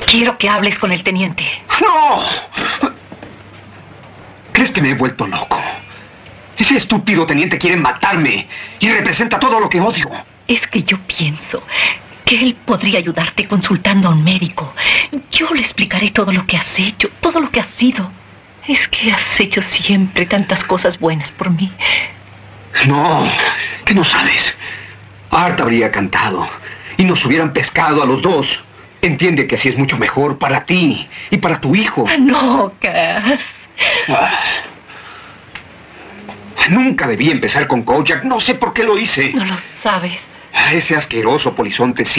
Quiero que hables con el teniente. ¡No! ¿Crees que me he vuelto loco? Ese estúpido teniente quiere matarme y representa todo lo que odio. Es que yo pienso que él podría ayudarte consultando a un médico. Yo le explicaré todo lo que has hecho, todo lo que has sido. Es que has hecho siempre tantas cosas buenas por mí. No, que no sabes. Art habría cantado y nos hubieran pescado a los dos. Entiende que así es mucho mejor para ti y para tu hijo. No, Cass. Nunca debí empezar con Kojak. No sé por qué lo hice. No lo sabes. Ese asqueroso polizonte